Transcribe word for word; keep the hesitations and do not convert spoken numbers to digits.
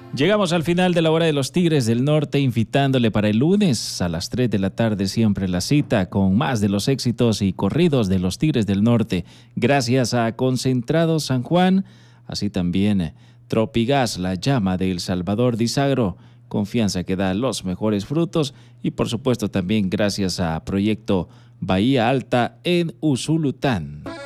Llegamos al final de la hora de los Tigres del Norte, invitándole para el lunes a las tres de la tarde siempre la cita con más de los éxitos y corridos de los Tigres del Norte. Gracias a Concentrado San Juan, así también Tropigas, la llama de El Salvador Disagro, confianza que da los mejores frutos, y por supuesto también gracias a Proyecto Bahía Alta en Usulután.